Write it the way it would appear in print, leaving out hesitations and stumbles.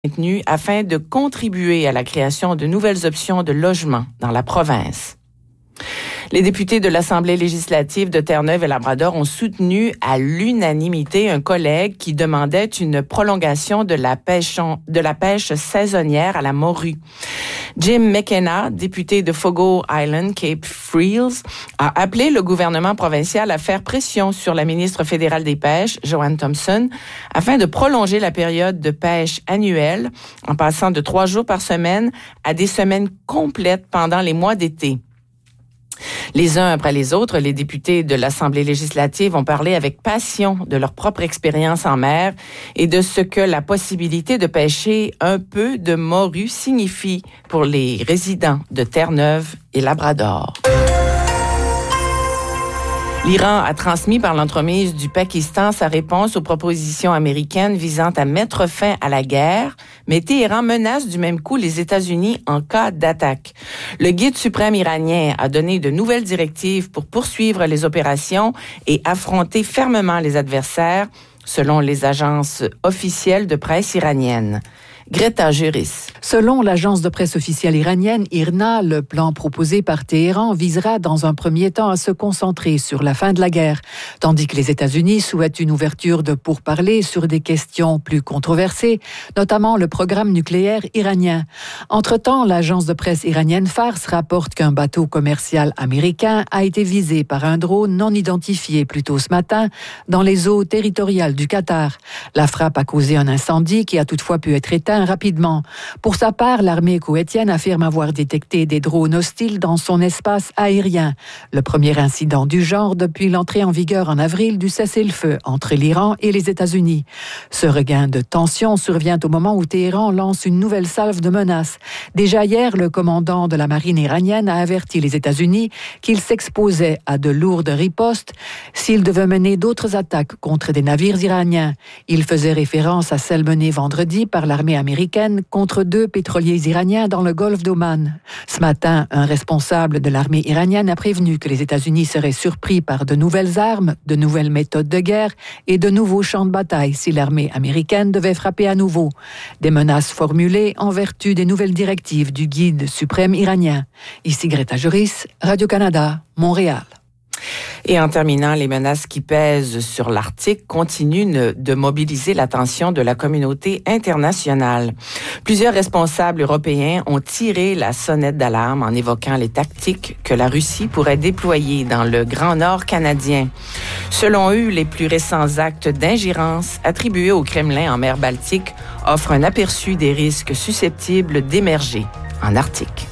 maintenu afin de contribuer à la création de nouvelles options de logement dans la province. Les députés de l'Assemblée législative de Terre-Neuve et Labrador ont soutenu à l'unanimité un collègue qui demandait une prolongation de la pêche saisonnière à la morue. Jim McKenna, député de Fogo Island, Cape Frills, a appelé le gouvernement provincial à faire pression sur la ministre fédérale des Pêches, Joanne Thompson, afin de prolonger la période de pêche annuelle en passant de 3 jours par semaine à des semaines complètes pendant les mois d'été. Les uns après les autres, les députés de l'Assemblée législative ont parlé avec passion de leur propre expérience en mer et de ce que la possibilité de pêcher un peu de morue signifie pour les résidents de Terre-Neuve et Labrador. L'Iran a transmis par l'entremise du Pakistan sa réponse aux propositions américaines visant à mettre fin à la guerre, mais Téhéran menace du même coup les États-Unis en cas d'attaque. Le guide suprême iranien a donné de nouvelles directives pour poursuivre les opérations et affronter fermement les adversaires, selon les agences officielles de presse iraniennes. Greta Juris. Selon l'agence de presse officielle iranienne IRNA, le plan proposé par Téhéran visera dans un premier temps à se concentrer sur la fin de la guerre, tandis que les États-Unis souhaitent une ouverture de pourparlers sur des questions plus controversées, notamment le programme nucléaire iranien. Entre-temps, l'agence de presse iranienne Fars rapporte qu'un bateau commercial américain a été visé par un drone non identifié plus tôt ce matin dans les eaux territoriales du Qatar. La frappe a causé un incendie qui a toutefois pu être éteint rapidement. Pour sa part, l'armée koweïtienne affirme avoir détecté des drones hostiles dans son espace aérien. Le premier incident du genre depuis l'entrée en vigueur en avril du cessez-le-feu entre l'Iran et les États-Unis. Ce regain de tension survient au moment où Téhéran lance une nouvelle salve de menaces. Déjà hier, le commandant de la marine iranienne a averti les États-Unis qu'ils s'exposaient à de lourdes ripostes s'ils devaient mener d'autres attaques contre des navires iraniens. Il faisait référence à celle menée vendredi par l'armée américaine contre 2 pétroliers iraniens dans le golfe d'Oman. Ce matin, un responsable de l'armée iranienne a prévenu que les États-Unis seraient surpris par de nouvelles armes, de nouvelles méthodes de guerre et de nouveaux champs de bataille si l'armée américaine devait frapper à nouveau. Des menaces formulées en vertu des nouvelles directives du guide suprême iranien. Ici Greta Juris, Radio-Canada, Montréal. Et en terminant, les menaces qui pèsent sur l'Arctique continuent de mobiliser l'attention de la communauté internationale. Plusieurs responsables européens ont tiré la sonnette d'alarme en évoquant les tactiques que la Russie pourrait déployer dans le Grand Nord canadien. Selon eux, les plus récents actes d'ingérence attribués au Kremlin en mer Baltique offrent un aperçu des risques susceptibles d'émerger en Arctique.